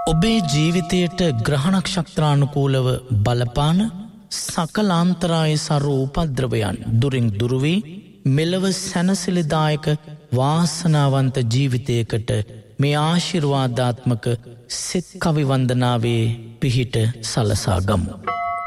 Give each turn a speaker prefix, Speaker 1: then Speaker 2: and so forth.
Speaker 1: ඔබේ ජීවිතයට ග්‍රහණක්ෂත්‍රානුකූලව බලපාන සකලාන්තරාය සරු උපද්‍රවයන් දුරින් දුරුවී මෙලව සැනසිලිදායක වාසනාවන්ත ජීවිතයකට මේ ආශිර්වාදාත්මක සිත් කවි වන්දනාවේ පිහිට සලසා ගමු.